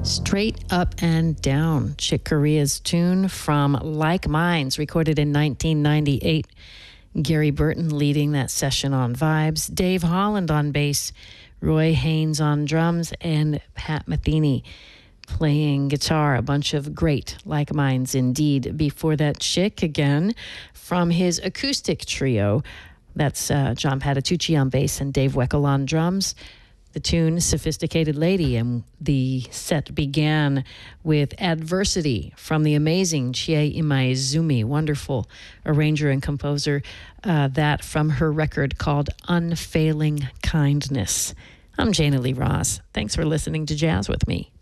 Straight Up and Down, Chick Corea's tune from Like Minds, recorded in 1998. Gary Burton leading that session on vibes, Dave Holland on bass, Roy Haynes on drums, and Pat Metheny playing guitar. A bunch of great Like Minds indeed. Before that, Chick again from his acoustic trio. That's John Patitucci on bass and Dave Weckl on drums. The tune Sophisticated Lady, and the set began with Adversity from the amazing Chie Imaizumi, wonderful arranger and composer, that from her record called Unfailing Kindness. I'm Jana Lee Ross. Thanks for listening to Jazz with me.